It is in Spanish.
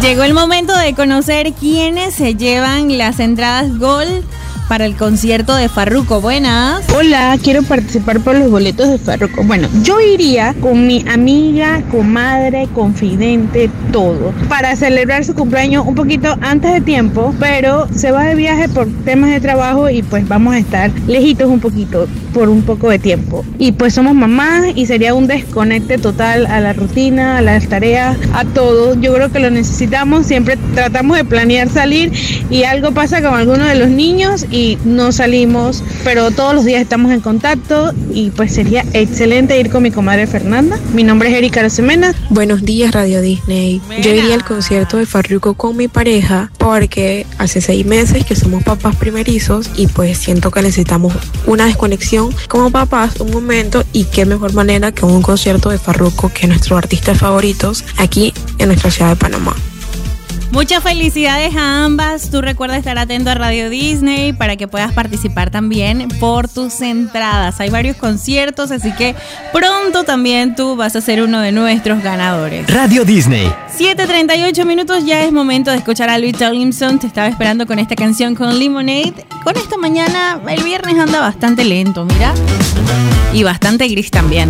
Llegó el momento de conocer quiénes se llevan las entradas Gold para el concierto de Farruko. Buenas. Hola, quiero participar por los boletos de Farruko. Bueno, yo iría con mi amiga, comadre, confidente, todo, para celebrar su cumpleaños un poquito antes de tiempo, pero se va de viaje por temas de trabajo y pues vamos a estar lejitos un poquito, por un poco de tiempo. Y pues somos mamás y sería un desconecte total a la rutina, a las tareas, a todo. Yo creo que lo necesitamos, siempre tratamos de planear salir y algo pasa con alguno de los niños y no salimos, pero todos los días estamos en contacto y pues sería excelente ir con mi comadre Fernanda. Mi nombre es Erika Rosemena. Buenos días, Radio Disney. Yo iría al concierto de Farruko con mi pareja porque hace 6 meses que somos papás primerizos y pues siento que necesitamos una desconexión como papás, un momento, y qué mejor manera que un concierto de Farruko, que es nuestro artista favoritos aquí en nuestra ciudad de Panamá. Muchas felicidades a ambas. Tú recuerda estar atento a Radio Disney para que puedas participar también por tus entradas. Hay varios conciertos, así que pronto también tú vas a ser uno de nuestros ganadores. Radio Disney. 7:38 minutos, ya es momento de escuchar a Louis Tomlinson. Te estaba esperando con esta canción, con Lemonade. Con esta mañana, el viernes anda bastante lento, mira. Y bastante gris también.